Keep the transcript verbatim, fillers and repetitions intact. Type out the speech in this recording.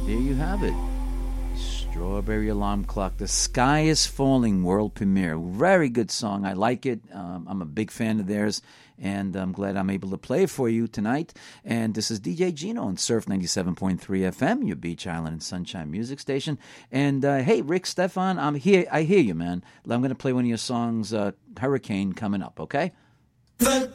There you have it. Strawberry Alarm Clock. The Sky is Falling world premiere. Very good song. I like it. Um, I'm a big fan of theirs, and I'm glad I'm able to play it for you tonight. And this is D J Gino on Surf ninety-seven point three F M, your Beach Island and Sunshine music station. And uh, hey, Rick Stefan, I'm here. I hear you, man. I'm going to play one of your songs, uh, Hurricane, coming up, okay? The